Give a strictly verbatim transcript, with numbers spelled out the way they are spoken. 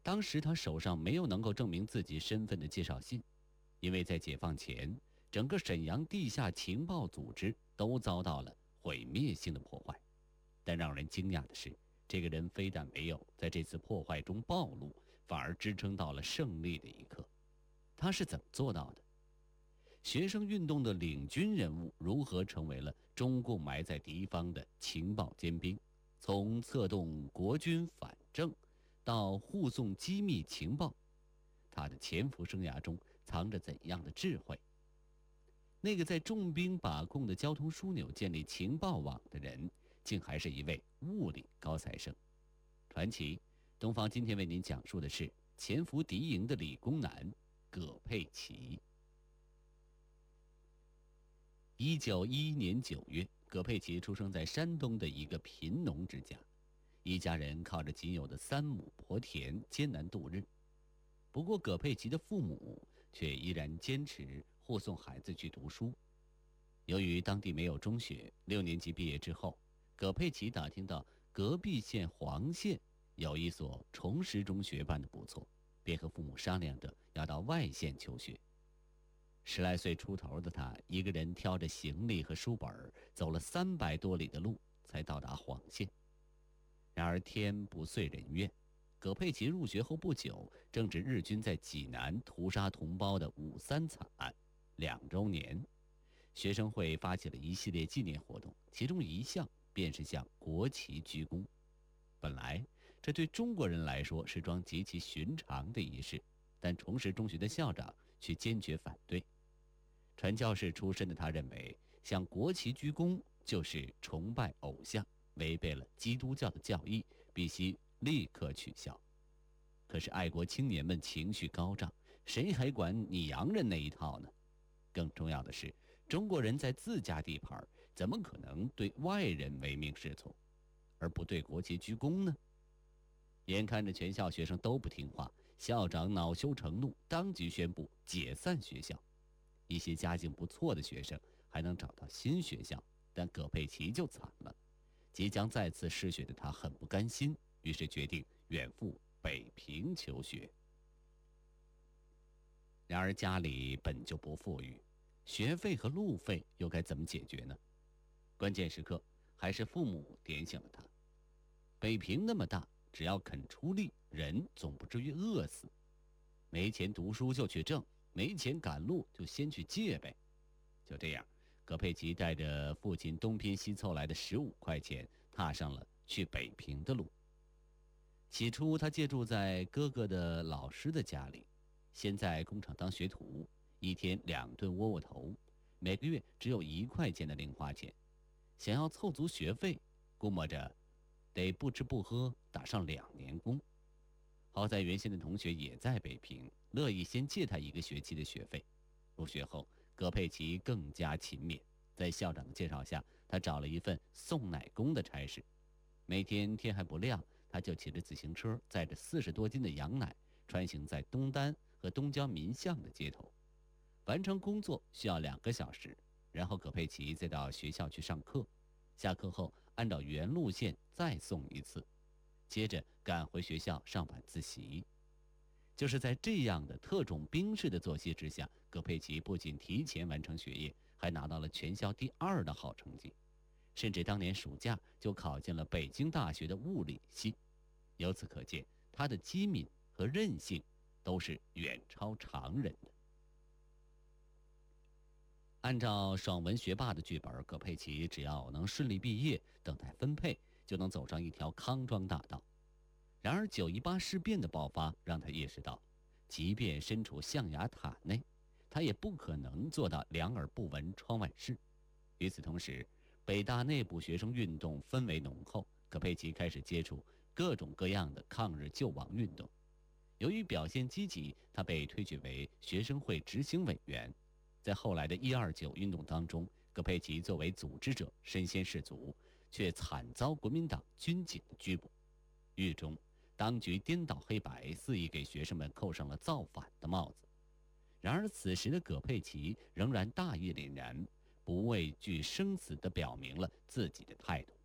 当时他手上没有能够证明自己身份的介绍信，因为在解放前，整个沈阳地下情报组织都遭到了毁灭性的破坏。但让人惊讶的是，这个人非但没有在这次破坏中暴露，反而支撑到了胜利的一刻。他是怎么做到的？学生运动的领军人物如何成为了中共埋在敌方的情报尖兵？从策动国军反正到护送机密情报，他的潜伏生涯中藏着怎样的智慧？那个在重兵把控的交通枢纽建立情报网的人，竟还是一位物理高材生。传奇东方今天为您讲述的是潜伏敌营的理工男葛佩奇。一九一一年九月，葛佩奇出生在山东的一个贫农之家，一家人靠着仅有的三亩薄田艰难度日。不过葛佩奇的父母却依然坚持护送孩子去读书。由于当地没有中学，六年级毕业之后，葛佩奇打听到隔壁县黄县有一所重实中学办得不错，便和父母商量着要到外县求学。十来岁出头的他，一个人挑着行李和书本，走了三百多里的路，才到达黄县。然而天不遂人愿，葛佩奇入学后不久，正值日军在济南屠杀同胞的五三惨案两周年，学生会发起了一系列纪念活动，其中一项便是向国旗鞠躬。本来这对中国人来说是桩极其寻常的仪式，但重实中学的校长却坚决反对。传教士出身的他认为，向国旗鞠躬就是崇拜偶像，违背了基督教的教义，必须立刻取消。可是爱国青年们情绪高涨，谁还管你洋人那一套呢？更重要的是，中国人在自家地盘，怎么可能对外人唯命是从，而不对国旗鞠躬呢？眼看着全校学生都不听话，校长恼羞成怒，当即宣布解散学校。一些家境不错的学生还能找到新学校，但葛佩奇就惨了。即将再次失学的他很不甘心，于是决定远赴北平求学。然而家里本就不富裕，学费和路费又该怎么解决呢？关键时刻还是父母点醒了他。北平那么大，只要肯出力，人总不至于饿死。没钱读书就去挣，没钱赶路就先去借呗。就这样，葛佩奇带着父亲东拼西凑来的十五块钱，踏上了去北平的路。起初他借住在哥哥的老师的家里，先在工厂当学徒，一天两顿窝窝头，每个月只有一块钱的零花钱。想要凑足学费，估摸着得不吃不喝打上两年工。好在原先的同学也在北平，乐意先借他一个学期的学费。入学后，葛佩奇更加勤勉，在校长的介绍下，他找了一份送奶工的差事。每天天还不亮，他就骑着自行车，载着四十多斤的羊奶，穿行在东单和东郊民巷的街头。完成工作需要两个小时，然后葛佩奇再到学校去上课，下课后按照原路线再送一次，接着赶回学校上晚自习。就是在这样的特种兵式的作息之下，葛佩奇不仅提前完成学业，还拿到了全校第二的好成绩，甚至当年暑假就考进了北京大学的物理系。由此可见，他的机敏和韧性都是远超常人的。按照爽文学霸的剧本，葛佩奇只要能顺利毕业，等待分配，就能走上一条康庄大道。然而九一八事变的爆发让他意识到，即便身处象牙塔内，他也不可能做到两耳不闻窗外事。与此同时，北大内部学生运动氛围浓厚，葛佩奇开始接触各种各样的抗日救亡运动。由于表现积极，他被推举为学生会执行委员。在后来的一二九运动当中，葛佩奇作为组织者身先士卒，却惨遭国民党军警的拘捕。狱中，当局颠倒黑白，肆意给学生们扣上了造反的帽子。然而此时的葛佩奇仍然大义凛然，不畏惧生死地表明了自己的态度。